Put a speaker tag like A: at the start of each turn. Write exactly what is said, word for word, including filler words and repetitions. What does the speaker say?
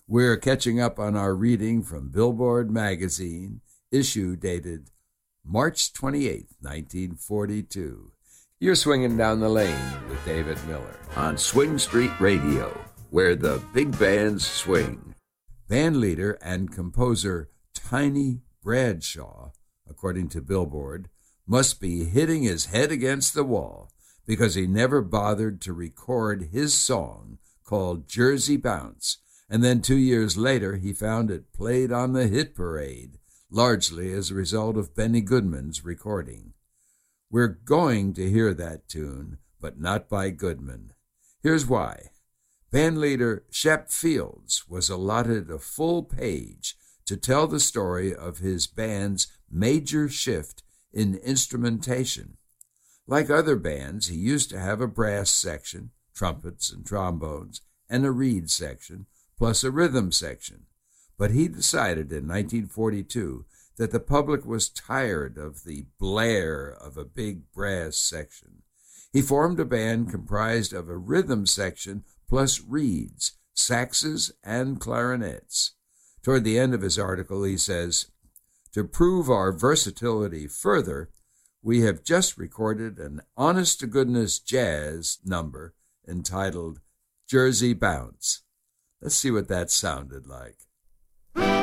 A: We're catching up on our reading from Billboard magazine, issue dated March twenty-eighth, nineteen forty-two. You're swinging down the lane with David Miller
B: on Swing Street Radio, where the big bands swing.
A: Band leader and composer Tiny Bradshaw, according to Billboard, must be hitting his head against the wall because he never bothered to record his song called Jersey Bounce, and then two years later he found it played on the hit parade, largely as a result of Benny Goodman's recording. We're going to hear that tune, but not by Goodman. Here's why. Bandleader Shep Fields was allotted a full page to tell the story of his band's major shift in instrumentation. Like other bands, he used to have a brass section, trumpets and trombones, and a reed section, plus a rhythm section. But he decided in nineteen forty-two that the public was tired of the blare of a big brass section. He formed a band comprised of a rhythm section plus reeds, saxes, and clarinets. Toward the end of his article, he says, "To prove our versatility further, we have just recorded an honest-to-goodness jazz number entitled Jersey Bounce." Let's see what that sounded like.